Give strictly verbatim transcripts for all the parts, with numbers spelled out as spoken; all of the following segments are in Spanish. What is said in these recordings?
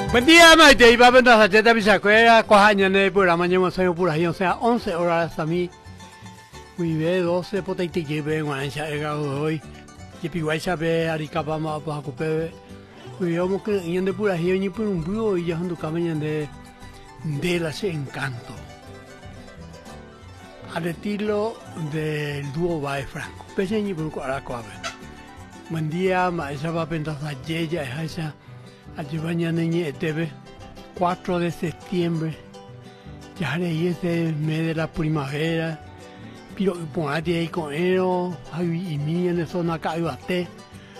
Buen día, Maite. Iba a ver las achetas bisacuera, cojaña de pura mañana, soy pura, o sea, once horas a mí. Muy bien, doce, potaiti que ven, guancha, el gado de hoy. Y piguay sabe, aricapa, más para cope. Muy bien, como que en de pura, y ni por un búho, y ya ando caminando de de las encanto. Al estilo del dúo Bae Franco. Pese ni por cuaracoa. Buen día, maestra va a pensar a Yeya, esa. Allí mañana en T V, cuatro de septiembre, ya leí ese mes de la primavera, pero ponate ahí con él, y mi en eso no cayó a té.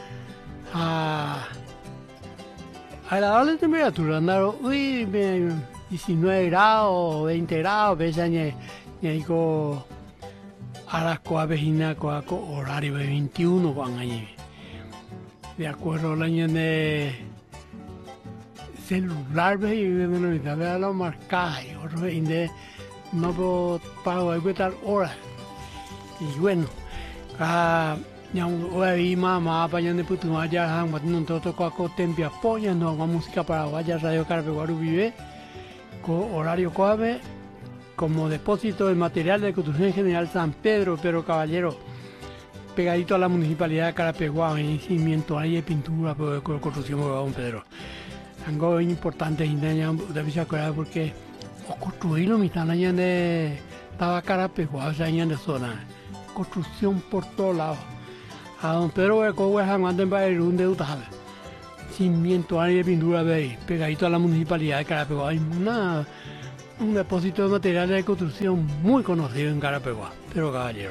A agradable temperatura, andaron, uy, diecinueve grados, veinte grados, ves añe, y con a las cuatro vecinas con horario de veintiuno con allí. De acuerdo al año de celular, ve, y me lo dice, ve a los marcajes, otro de no puedo pago, hay que estar horas. Y bueno, ah, ya hoy mamá, para allá de Putumaya, no todo con tempia apoyando con música paraguaya, Radio Carapeguaru vive, con horario coave, como depósito de material de construcción general San Pedro, Pedro Caballero, pegadito a la municipalidad de Carapeguá, en cimiento ahí de pintura, de construcción de Don Pedro. Algo importante de Bisacuera porque construirlo mi tan allá de estaba Carapeguá, o sea, allá de zona, construcción por todos lados. A Don Pedro de Cogüe jamás en Bayrún de Utah, cimiento ahí de pintura de ahí, pegadito a la municipalidad de Carapeguá. Hay una, un depósito de materiales de construcción muy conocido en Carapeguá, pero caballero.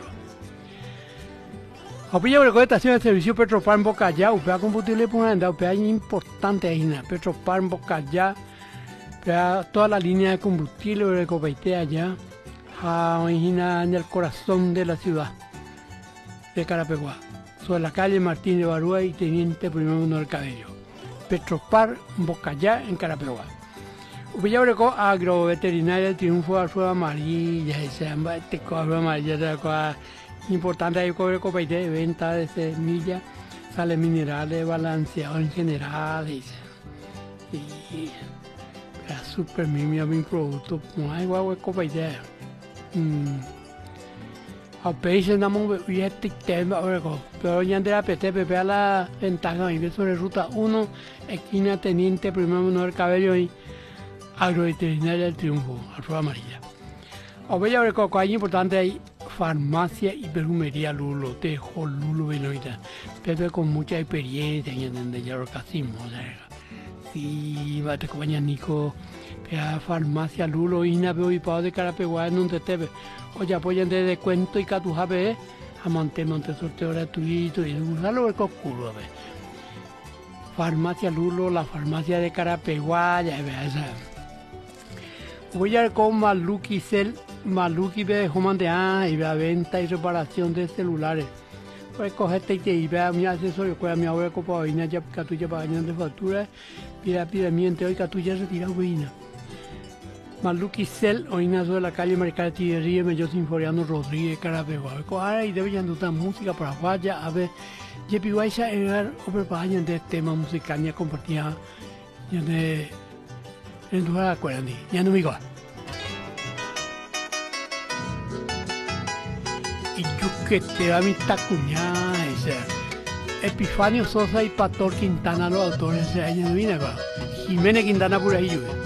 Opilla por estación de servicio Petropar en Bocayá, upea combustible por una upea importante ahí, Petropar en Bocayá, upea toda la línea de combustible de Copaité allá, origina en el corazón de la ciudad de Carapeguá, sobre la calle Martín de Barúa y Teniente Primero Mundo del Cabello. Petropar en Bocayá en Carapeguá. Upilla por agroveterinaria el triunfo de Arzuela Amarilla, y se llama este Arzuela Amarilla de la importante hay cobre copaité, venta de semillas, sales minerales, balanceado en general, y, y era súper mimia mi producto, no hay guagua copaité. A países damos y este tema, pero ya de la P T P a la ventaja, y sobre ruta uno, esquina Teniente Primero Mundo del Cabello y agroveterinaria del triunfo, Arzuela Amarilla. A ver, ahora coco hay importante hay farmacia y perfumería Lulo, tejo Lulo Benoita, pero con mucha experiencia en el yarocasismo, sí, va a te acompañar Nico, pero farmacia Lulo, Ina, veo y pavo de Carapeguá, en un tetebe, oye, apoyan de descuento y catujabe, a monte, monte sorteo gratuito, y usarlo el cocuro, a ver. Farmacia Lulo, la farmacia de Carapeguá, ya ves, voy a ir con Maluki Cel, Maluki de Jomandea y vea venta y reparación de celulares. Pues cogerte y vea mi asesorio, pues a mi abuela copa vaina ya catuya para ganar de factura, pida pida miente hoy catuya se tira huina. Maluki Cel, oína sobre la calle Maricada Tillería, me yo Sinforiano Rodríguez, Carapeguá. Ahora y debe ya música para vaya a ver, Jepi Guaysa en o preparación de tema musical ya compartía ya de en tu hora cuarenta, ya no me igual. Y yo que te da mi tacuña, ese Epifanio Sosa y Pastor Quintana, los autores de ese año de vida, Jiménez Quintana por ahí, yo.